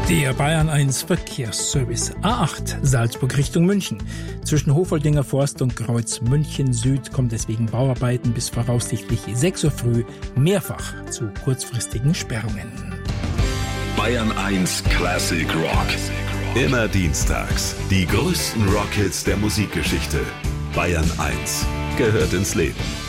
Der Bayern 1 Verkehrsservice A8 Salzburg Richtung München. Zwischen Hofoldinger Forst und Kreuz München Süd kommt es wegen Bauarbeiten bis voraussichtlich 6 Uhr früh mehrfach zu kurzfristigen Sperrungen. Bayern 1 Classic Rock. Immer dienstags. Die größten Rockhits der Musikgeschichte. Bayern 1 gehört ins Leben.